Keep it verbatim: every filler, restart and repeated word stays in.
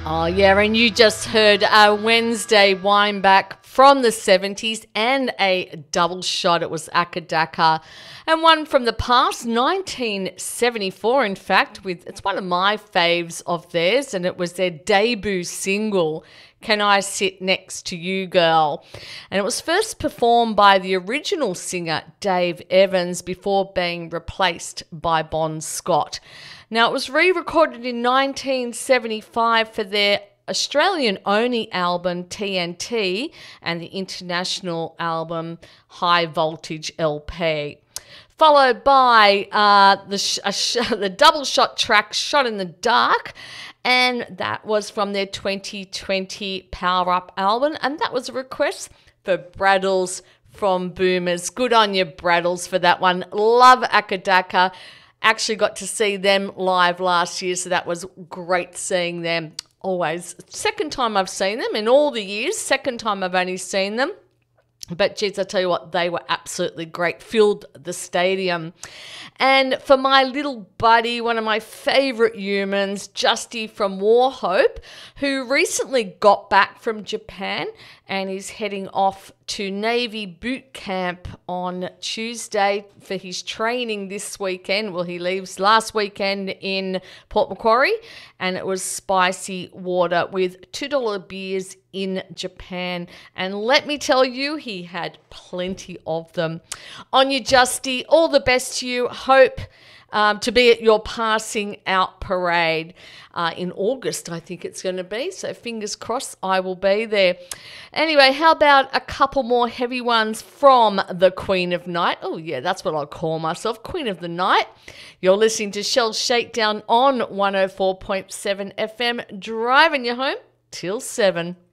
Oh, yeah, and you just heard a Wednesday wind back from the seventies and a double shot. It was Acca Dacca, and one from the past, nineteen seventy-four, in fact, with it's one of my faves of theirs, and it was their debut single, Can I Sit Next to You, Girl? And it was first performed by the original singer, Dave Evans, before being replaced by Bon Scott. Now, it was re-recorded in nineteen seventy-five for their Australian-only album T N T and the international album High Voltage L P. Followed by uh, the, sh- sh- the double shot track Shot in the Dark, and that was from their twenty twenty Power Up album, and that was a request for Braddles from Boomers. Good on you, Braddles, for that one. Love Acca Dacca. Actually got to see them live last year, so that was great seeing them. Always. Second time I've seen them in all the years. Second time I've only seen them. But geez, I tell you what, they were absolutely great. Filled the stadium. And for my little buddy, one of my favourite humans, Justy from Warhope, who recently got back from Japan and is heading off to Navy boot camp on Tuesday for his training this weekend. Well, he leaves last weekend in Port Macquarie, and it was spicy water with two dollar beers in Japan. And let me tell you, he had plenty of them. On you, Justy. All the best to you. Hope um, to be at your passing out parade uh, in August, I think it's going to be. So fingers crossed I will be there. Anyway, how about a couple more heavy ones from the Queen of Night? Oh, yeah, that's what I'll call myself, Queen of the Night. You're listening to Shell Shakedown on one oh four point seven F M, driving you home till seven.